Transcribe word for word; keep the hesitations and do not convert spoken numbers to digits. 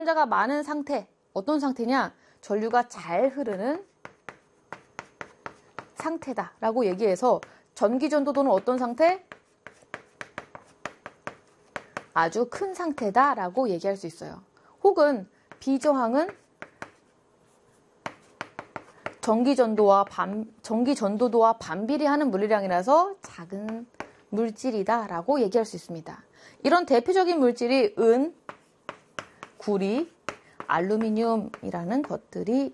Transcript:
자가 많은 상태, 어떤 상태냐? 전류가 잘 흐르는 상태다 라고 얘기해서 전기 전도도는 어떤 상태? 아주 큰 상태다 라고 얘기할 수 있어요. 혹은 비저항은 전기 전도와 반, 전기 전도도와 반비례 하는 물리량이라서 작은 물질이다 라고 얘기할 수 있습니다. 이런 대표적인 물질이 은, 구리, 알루미늄이라는 것들이